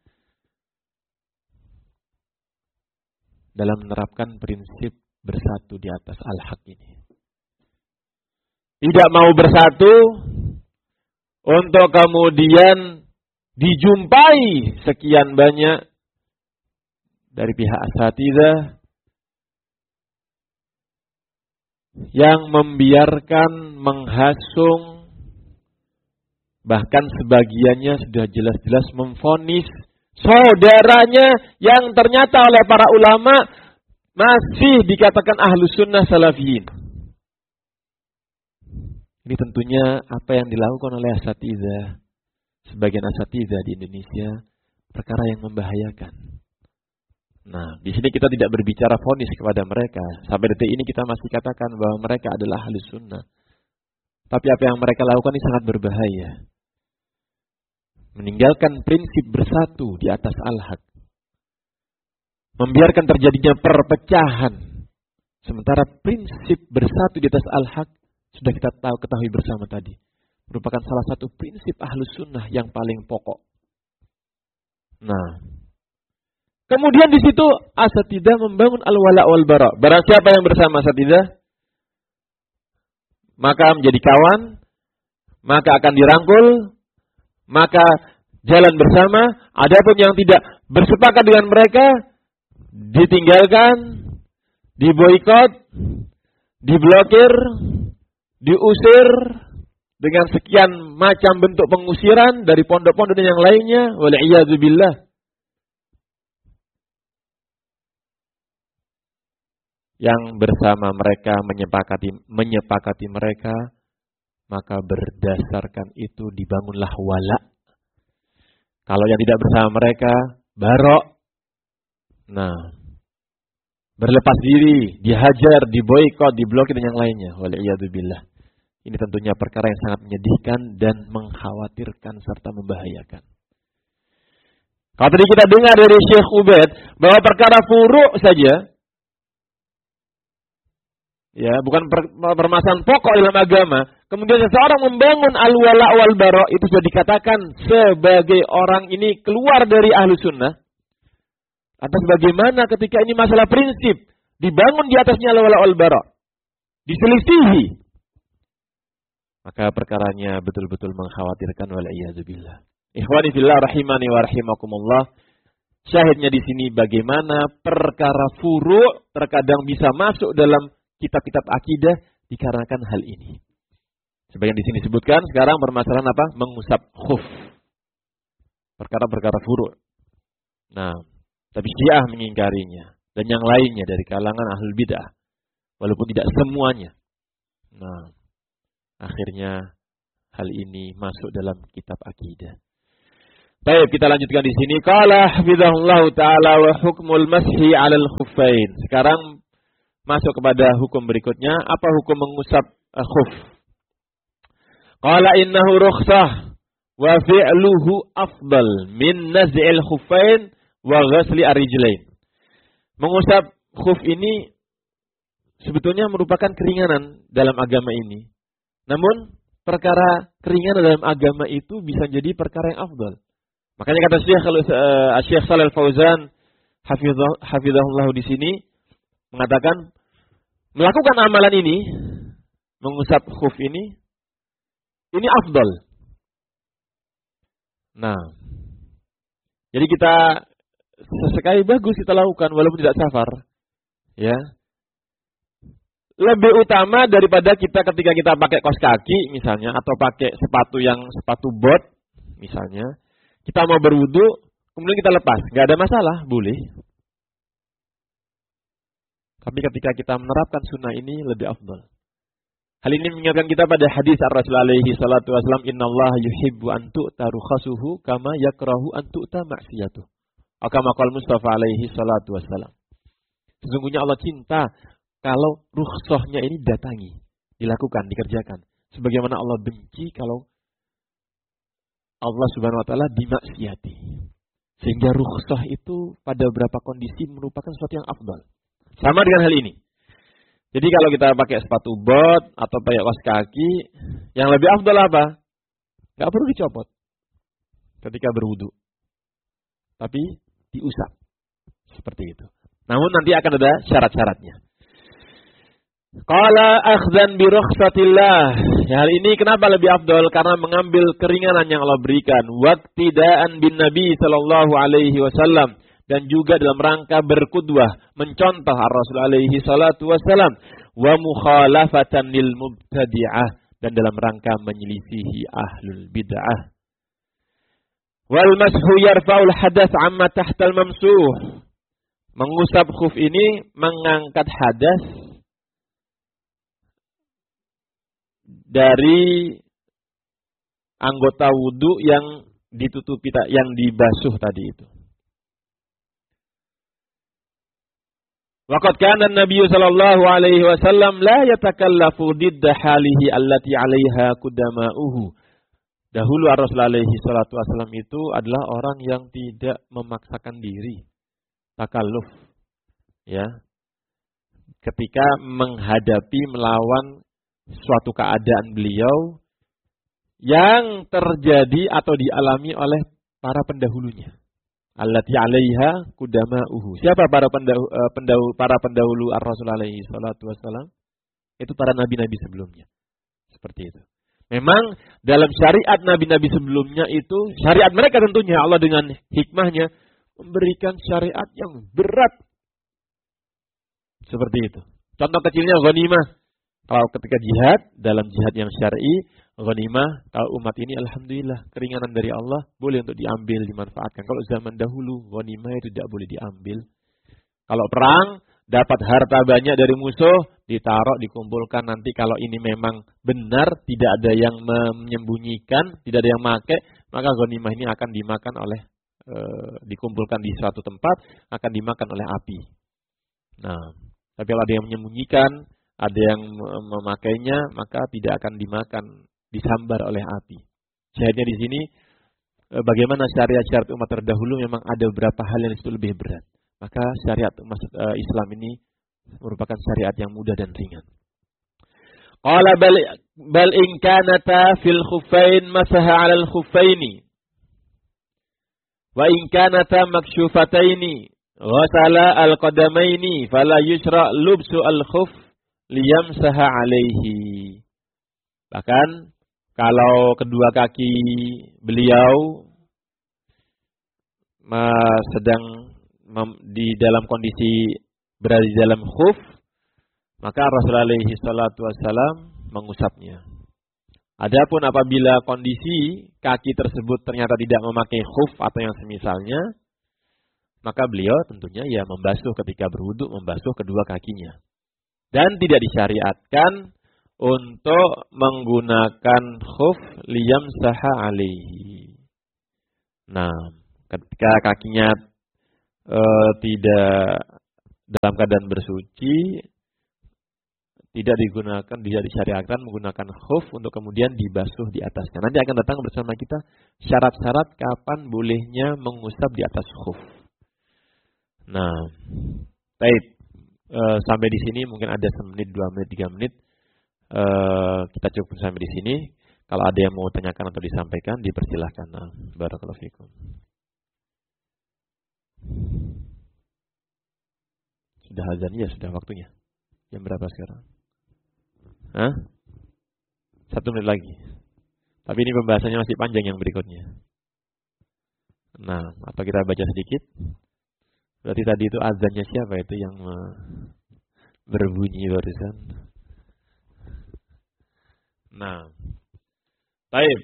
dalam menerapkan prinsip bersatu di atas al-haq ini. Tidak mau bersatu untuk kemudian dijumpai sekian banyak dari pihak asatidzah yang membiarkan, menghasung, bahkan sebagiannya sudah jelas-jelas memvonis saudaranya yang ternyata oleh para ulama masih dikatakan Ahlus Sunnah Salafiyin. Ini tentunya apa yang dilakukan oleh asatidzah, sebagian asatidzah di Indonesia, perkara yang membahayakan. Nah, di sini kita tidak berbicara vonis kepada mereka. Sampai detik ini kita masih katakan bahwa mereka adalah Ahlus Sunnah. Tapi apa yang mereka lakukan ini sangat berbahaya. Meninggalkan prinsip bersatu di atas al-haq. Membiarkan terjadinya perpecahan. Sementara prinsip bersatu di atas al-haq sudah kita tahu ketahui bersama tadi. Merupakan salah satu prinsip Ahlus Sunnah yang paling pokok. Nah, kemudian di situ asatidzah membangun al-wala wal bara. Barang siapa yang bersama asatidzah, maka menjadi kawan, maka akan dirangkul, maka jalan bersama. Adapun yang tidak bersepakat dengan mereka, ditinggalkan, diboikot, diblokir, diusir dengan sekian macam bentuk pengusiran dari pondok-pondok dan yang lainnya. Wal'iyadzubillah. Yang bersama mereka menyepakati menyepakati mereka, maka berdasarkan itu dibangunlah wala. Kalau yang tidak bersama mereka, barok. Nah, berlepas diri, dihajar, diboikot, diblokir dan yang lainnya. Wal'iyadzubillah. Ini tentunya perkara yang sangat menyedihkan dan mengkhawatirkan serta membahayakan. Kalau tadi kita dengar dari Syekh Ubaid bahwa perkara furu' saja, ya, bukan per, permasalahan pokok dalam agama, kemudian seseorang membangun al-wala wal bara, itu sudah dikatakan sebagai orang ini keluar dari Ahlus Sunnah. Atas bagaimana ketika ini masalah prinsip dibangun di atasnya al-wala wal bara, diselisihi, maka perkaranya betul-betul mengkhawatirkan. Wal'iyadzubillah. Ikhwani fillah rahimani wa rahimakumullah. Syahidnya di sini bagaimana perkara furu' terkadang bisa masuk dalam kitab-kitab akidah dikarenakan hal ini. Sebagian di sini disebutkan sekarang permasalahan apa? Mengusap khuf. Perkara-perkara furu'. Nah, tapi Syiah mengingkarinya dan yang lainnya dari kalangan ahlul bid'ah, walaupun tidak semuanya. Nah, akhirnya hal ini masuk dalam kitab akidah. Baik, kita lanjutkan di sini. Qala hafizahullah taala wa hukmul mashi 'alal khuffain. Sekarang masuk kepada hukum berikutnya, apa hukum mengusap uh, khuf? Qala innahu rukhsah wa fi'luhu afdal min naz'il khuffain wa ghasli ar-rijlain. Mengusap khuf ini sebetulnya merupakan keringanan dalam agama ini. Namun perkara keringanan dalam agama itu bisa jadi perkara yang afdal. Makanya kata Syekh uh, Syekh Shalal Fauzan hafizahullah di sini mengatakan melakukan amalan ini, mengusap khuf ini, ini afdal. Nah, jadi kita sesekali bagus kita lakukan walaupun tidak safar, ya. Lebih utama daripada kita ketika kita pakai kaos kaki misalnya atau pakai sepatu yang sepatu bot misalnya, kita mau berwudu kemudian kita lepas, nggak ada masalah, boleh. Tapi ketika kita menerapkan sunnah ini lebih afdal. Hal ini mengingatkan kita pada hadis Ar-Rasul alaihi salatu wasallam, innallaha yuhibbu an tu'ta rukhasuhu kama yakrahu an tu'ta ma'siyatuh. Kama qala Mustafa alaihi salatu wasallam. Sesungguhnya Allah cinta kalau rukhsahnya ini datangi, dilakukan, dikerjakan. Sebagaimana Allah benci kalau Allah Subhanahu wa taala dimaksiati. Sehingga rukhsah itu pada beberapa kondisi merupakan sesuatu yang afdal. Sama dengan hal ini. Jadi kalau kita pakai sepatu bot atau pakai kaos kaki, yang lebih afdal apa? Gak perlu dicopot ketika berwudu. Tapi diusap. Seperti itu. Namun nanti akan ada syarat-syaratnya. Qala akhdhan bi rukhsatillah. Ya, hal ini kenapa lebih afdal? Karena mengambil keringanan yang Allah berikan. Waqtidaan bin Nabi sallallahu alaihi wasallam. Dan juga dalam rangka berkudwah, mencontoh Ar-Rasul alaihi salatu wasallam. Wa mukhalafatan lil mubtadi'ah. Dan dalam rangka menyelisihi ahlul bid'ah. Wal mashu yarfa'ul hadas amma tahtal mamsuh. Mengusap khuf ini mengangkat hadas dari anggota wudu yang ditutupi, yang dibasuh tadi itu. Waqad kana an-nabiy sallallahu alaihi wasallam la yatakallafu didda halihi allati 'alaiha qudama'uhu. Dahulu Rasul alaihi salatu wasallam itu adalah orang yang tidak memaksakan diri, takalluf, ya. Ketika menghadapi melawan suatu keadaan beliau yang terjadi atau dialami oleh para pendahulunya. Allati 'alaiha qudama'uhu. Siapa para pendahulu, pendahulu para pendahulu Ar-Rasul alaihi salatu wasallam? Itu para nabi-nabi sebelumnya. Seperti itu. Memang dalam syariat nabi-nabi sebelumnya itu, syariat mereka tentunya Allah dengan hikmahnya memberikan syariat yang berat. Seperti itu. Contoh kecilnya ghanimah. Kalau ketika jihad, dalam jihad yang syar'i, ghanimah, kalau umat ini alhamdulillah keringanan dari Allah, boleh untuk diambil, dimanfaatkan. Kalau zaman dahulu, ghanimah itu tidak boleh diambil. Kalau perang, dapat harta banyak dari musuh, ditaruh, dikumpulkan. Nanti kalau ini memang benar, tidak ada yang menyembunyikan, tidak ada yang make, maka ghanimah ini akan dimakan oleh, e, dikumpulkan di suatu tempat, akan dimakan oleh api. Nah, tapi kalau ada yang menyembunyikan, ada yang memakainya, maka tidak akan dimakan, disambar oleh api. Syahidnya di sini, bagaimana syariat-syariat umat terdahulu memang ada beberapa hal yang itu lebih berat. Maka syariat umat Islam ini merupakan syariat yang mudah dan ringan. Qala bal bal in kanata fil khuffain masaha 'alal khuffaini wa in kanata maksyufataini ghasala al-qadamaini fala yusra lubsu al-khuff liyamsaha 'alaihi. Bahkan kalau kedua kaki beliau sedang di dalam kondisi berada di dalam khuf, maka Rasulullah alaihi salatu wassalam mengusapnya. Adapun apabila kondisi kaki tersebut ternyata tidak memakai khuf atau yang semisalnya, maka beliau tentunya ya membasuh ketika berwudu, membasuh kedua kakinya. Dan tidak disyariatkan untuk menggunakan khuf liyamsaha alaihi. Nah, ketika kakinya e, tidak dalam keadaan bersuci, tidak digunakan, tidak disyariatkan menggunakan khuf untuk kemudian dibasuh di atasnya. Nanti akan datang bersama kita syarat-syarat kapan bolehnya mengusap di atas khuf. Nah, baik, e, sampai di sini mungkin ada semenit, dua menit, tiga menit. E, kita cukup sampai di sini. Kalau ada yang mau tanyakan atau disampaikan, dipersilahkan. Nah, barakallahu fikum. Sudah azan ya, sudah waktunya. Jam berapa sekarang? Hah? Satu menit lagi. Tapi ini pembahasannya masih panjang yang berikutnya. Nah, apa kita baca sedikit? Berarti tadi itu azannya siapa itu yang berbunyi barusan? Nah, baik.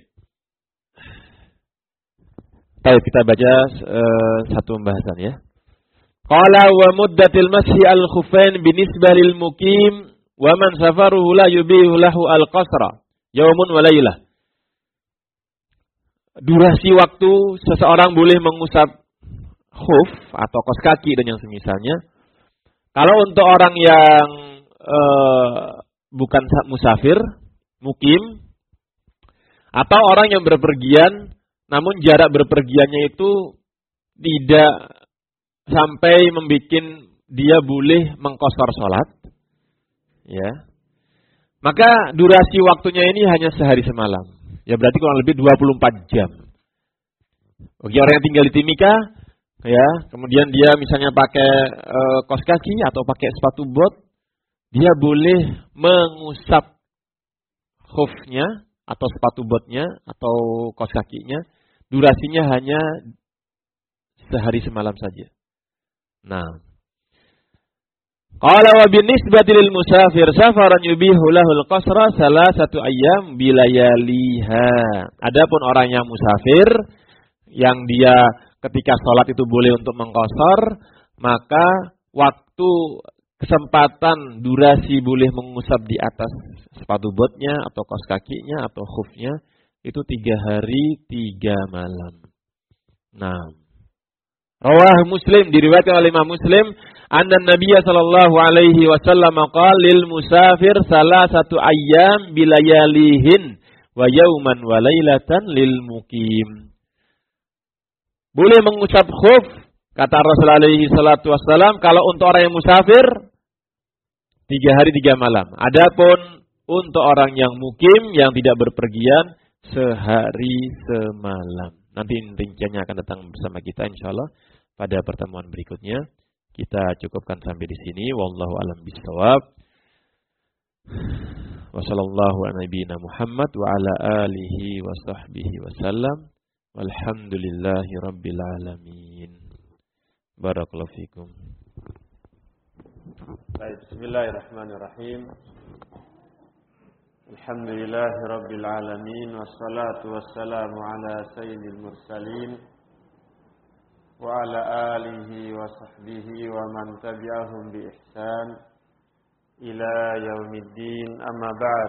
Baik, kita baca uh, satu pembahasan ya. Qala wa muddatil mashi al-khuffain binisbah lil muqim wa man safaruhu la yubihu lahu al-qasra yaumun wa lailah. Durasi waktu seseorang boleh mengusap khuf atau kaos kaki dan yang semisalnya. Kalau untuk orang yang uh, bukan musafir, mukim, atau orang yang berpergian, namun jarak berpergiannya itu tidak sampai membuat dia boleh mengqashar salat, ya. Maka durasi waktunya ini hanya sehari semalam. Ya berarti kurang lebih dua puluh empat jam. Bagi orang yang tinggal di Timika, ya, kemudian dia misalnya pakai e, kaos kaki atau pakai sepatu bot, dia boleh mengusap khufnya atau sepatu botnya atau kaos kakinya, durasinya hanya sehari semalam saja. Nah, qala wa binisbati lil musafir safaran yubihu lahul qasra salasatu ayyam bilayaliha. Adapun orang yang musafir yang dia ketika sholat itu boleh untuk mengqashar, maka waktu kesempatan durasi boleh mengusap di atas sepatu botnya atau kaos kakinya atau khufnya itu tiga hari tiga malam. Nah, rawah Muslim, diriwayatkan oleh Imam Muslim, anna Nabiya sallallahu alaihi wasallam qala lil musafir salasatu ayyam bilayalihin wa yauman wa lailatan lil muqim. Boleh mengusap khuf, kata Rasul alaihi salatu wassalam, kalau untuk orang yang musafir tiga hari tiga malam. Adapun untuk orang yang mukim yang tidak berpergian sehari semalam. Nanti rinciannya akan datang bersama kita insyaallah pada pertemuan berikutnya. Kita cukupkan sampai di sini. Wallahu a'lam bishawab. Wa sallallahu ala nabiyyina Muhammad wa ala alihi wa sahbihi wasallam. Walhamdulillahi rabbil alamin. Barakallahu fikum. Baik, bismillahirrahmanirrahim. Alhamdulillahi rabbil alamin wassalatu wassalamu ala sayyidil mursalin wa ala alihi wa sahbihi wa man tabi'ahum bi ihsan ila yaumiddin, amma ba'd.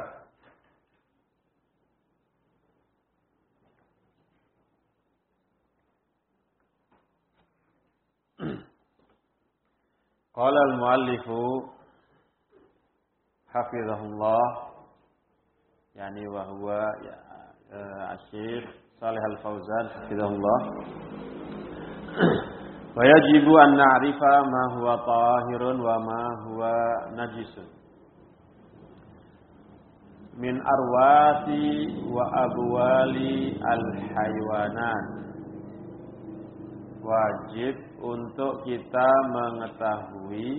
Qala al-muallifu hafizahullah, yani wa huwa ya, Asy-Syaikh Shalih Al-Fauzan hafizahullah, wa yajibu an na'rifa ma huwa tahirun wa ma huwa najisun min arwati wa abwali al-haywanat. Wajib untuk kita mengetahui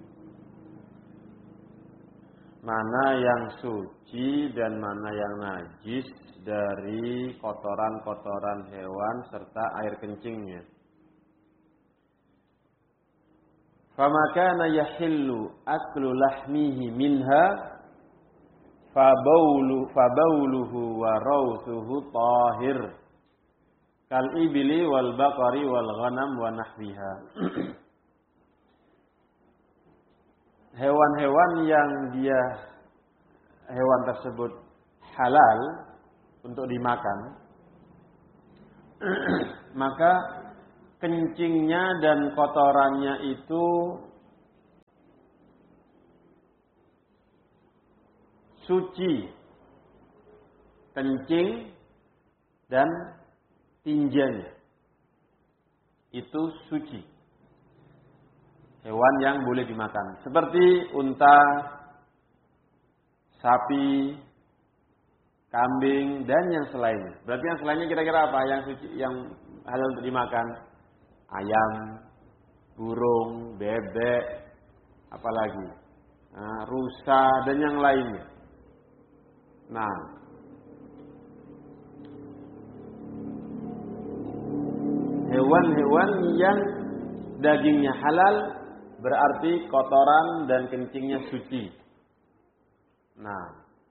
mana yang suci dan mana yang najis dari kotoran-kotoran hewan serta air kencingnya. Fama kana yahillu aklu lahmihi minha fabawlu fabawluhu wa rawthuhu tahir kal ibli wal baqari wal ghanam wa nahwiha. Hewan-hewan yang dia hewan tersebut halal untuk dimakan, maka kencingnya dan kotorannya itu suci. Kencing dan tinjanya itu suci. Hewan yang boleh dimakan. Seperti unta, sapi, kambing, dan yang selainnya. Berarti yang selainnya kira-kira apa? Yang suci, yang halal untuk dimakan? Ayam, burung, bebek, apalagi? Nah, rusa, dan yang lainnya. Nah, hewan-hewan yang dagingnya halal berarti kotoran dan kencingnya suci. Nah,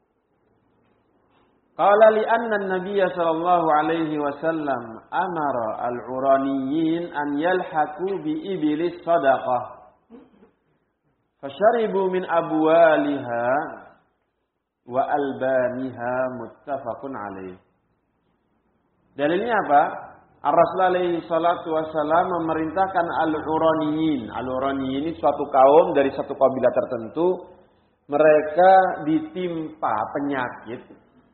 qala li anna an-nabiy sallallahu alaihi wasallam amara al-uraniyin an yalhaqu bi iblis sadaqah. Fasharibu min abwaliha wa albaniha, muttafaqun alaih. Dalilnya apa? Ar-Rasul alaihi salatu wassalam memerintahkan al-uraniyin. Al-uraniyin ini suatu kaum dari satu kabilah tertentu. Mereka ditimpa penyakit.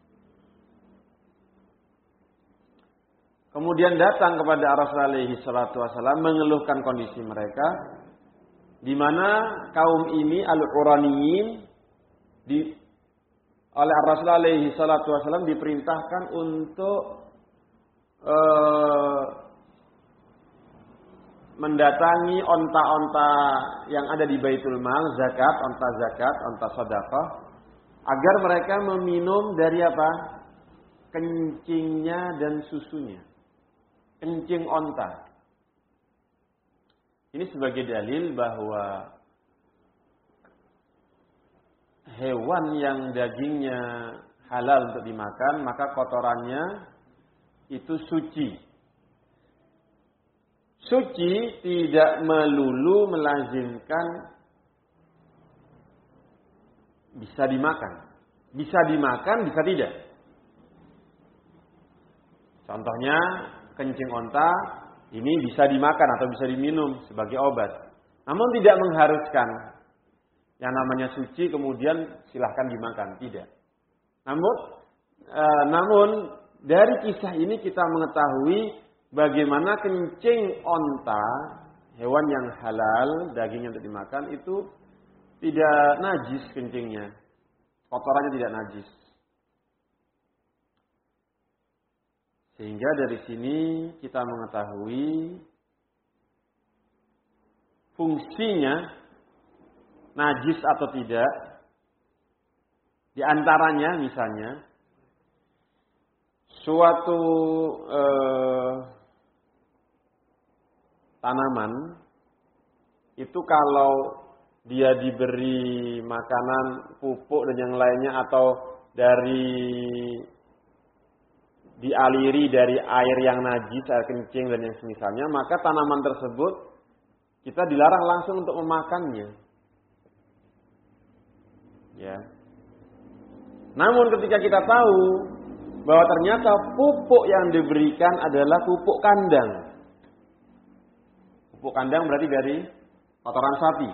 Kemudian datang kepada Ar-Rasul alaihi salatu wassalam mengeluhkan kondisi mereka. Di mana kaum ini al-uraniyin di oleh Ar-Rasul alaihi salatu wassalam diperintahkan untuk Uh, mendatangi onta-onta yang ada di Baitul Mal, zakat, onta zakat, onta sedekah, agar mereka meminum dari apa? Kencingnya dan susunya. Kencing onta. Ini sebagai dalil bahwa hewan yang dagingnya halal untuk dimakan, maka kotorannya itu suci. Suci tidak melulu melazimkan bisa dimakan. Bisa dimakan, bisa tidak. Contohnya kencing onta ini bisa dimakan atau bisa diminum sebagai obat. Namun tidak mengharuskan. Yang namanya suci kemudian silahkan dimakan, tidak. Namun, e, namun dari kisah ini kita mengetahui bagaimana kencing onta, hewan yang halal, dagingnya untuk dimakan, itu tidak najis kencingnya. Kotorannya tidak najis. Sehingga dari sini kita mengetahui fungsinya najis atau tidak. Di antaranya misalnya suatu eh, tanaman itu kalau dia diberi makanan, pupuk dan yang lainnya atau dari dialiri dari air yang najis, air kencing dan yang semisalnya, maka tanaman tersebut kita dilarang langsung untuk memakannya. Ya. Namun ketika kita tahu bahwa ternyata pupuk yang diberikan adalah pupuk kandang. Pupuk kandang berarti dari kotoran sapi.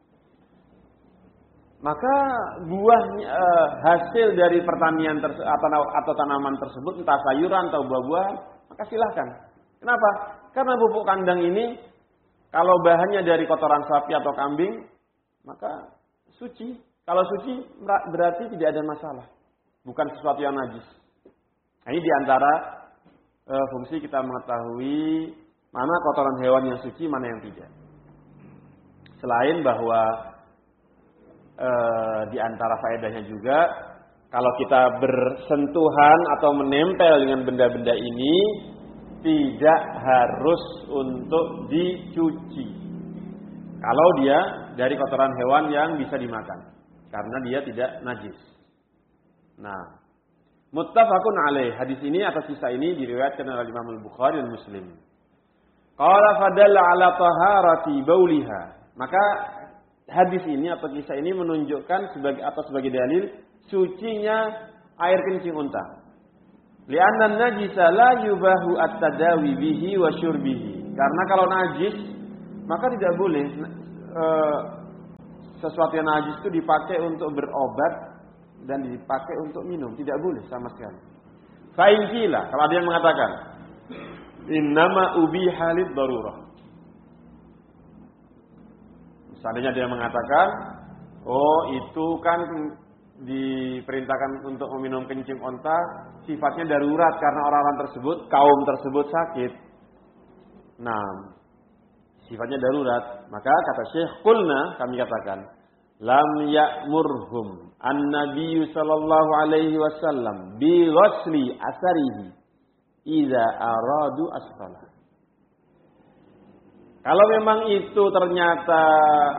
Maka buah e, hasil dari pertanian terse- atau, atau tanaman tersebut, entah sayuran atau buah-buahan, maka silahkan. Kenapa? Karena pupuk kandang ini kalau bahannya dari kotoran sapi atau kambing, maka suci. Kalau suci berarti tidak ada masalah. Bukan sesuatu yang najis. Nah, ini diantara e, fungsi kita mengetahui mana kotoran hewan yang suci, mana yang tidak. Selain bahwa e, diantara faedahnya juga, kalau kita bersentuhan atau menempel dengan benda-benda ini, tidak harus untuk dicuci. Kalau dia dari kotoran hewan yang bisa dimakan. Karena dia tidak najis. Nah, muttafaqun alaih. Hadis ini atau kisah ini diriwayatkan oleh Imam Al-Bukhari dan Muslim. Qala fadalla ala taharati bauliha. Maka hadis ini atau kisah ini menunjukkan sebagai atau sebagai dalil sucinya air kencing unta. Li'anna an-najisa la yubahu at-tadawi bihi wa syurbihi. Karena kalau najis maka tidak boleh e, sesuatu yang najis itu dipakai untuk berobat dan dipakai untuk minum, tidak boleh sama sekali. Fa in qila, kalau ada yang mengatakan innama ubiha lid darurah. Seandainya dia mengatakan, oh itu kan diperintahkan untuk meminum kencing onta sifatnya darurat karena orang-orang tersebut, kaum tersebut sakit. Nah, sifatnya darurat. Maka kata Syekh, qulna, kami katakan, lam ya'murhum an-nabiy sallallahu alaihi wasallam bi ghusli asarihi idza aradu as-salah. Kalau memang itu ternyata